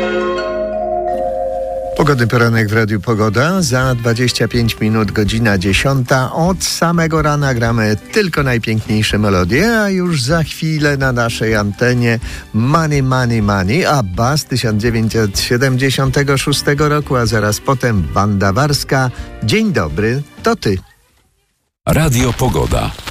Pogodny poranek w Radiu Pogoda. Za 25 minut, godzina 10. Od samego rana gramy tylko najpiękniejsze melodie, a już za chwilę na naszej antenie Money, Money, Money, ABBA z 1976 roku, a zaraz potem Wanda Warska. Dzień dobry, to ty. Radio Pogoda.